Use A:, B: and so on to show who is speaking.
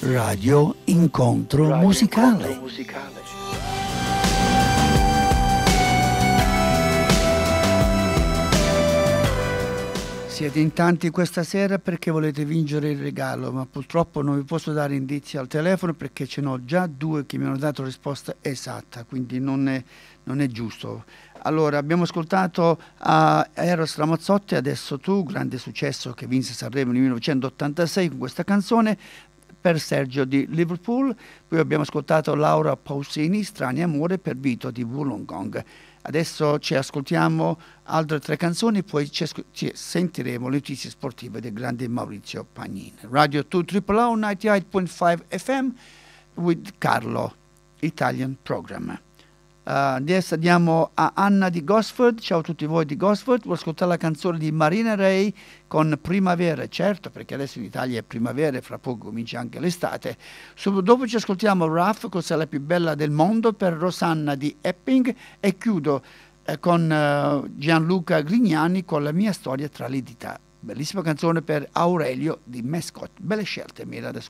A: Radio Incontro Musicale. Siete in tanti questa sera perché volete vincere il regalo, ma purtroppo non vi posso dare indizi al telefono perché ce n'ho già due che mi hanno dato risposta esatta, quindi non è giusto. Allora, abbiamo ascoltato Eros Ramazzotti, Adesso tu, grande successo che vinse Sanremo nel 1986 con questa canzone, per Sergio di Liverpool. Poi abbiamo ascoltato Laura Pausini, Strani Amore, per Vito di Wollongong. Adesso ci ascoltiamo altre tre canzoni, poi ci sentiremo le notizie sportive del grande Maurizio Pagnin. Radio 2 OOO 98.5 FM with Carlo, Italian Program. Adesso andiamo a Anna di Gosford. Ciao a tutti voi di Gosford. Vuoi ascoltare la canzone di Marina Ray con Primavera? Certo, perché adesso in Italia è primavera e fra poco comincia anche l'estate. Dopo ci ascoltiamo Ruff, Cos'è la più bella del mondo, per Rosanna di Epping, e chiudo con Gianluca Grignani con La mia storia tra le dita. Bellissima canzone per Aurelio di Mescot. Belle scelte, mi ad ascoltare.